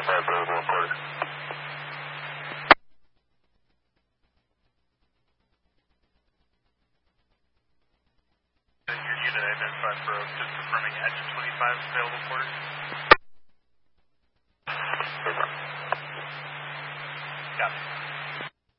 25 available quarter. Your unit identified for just confirming engine 25 available quarter.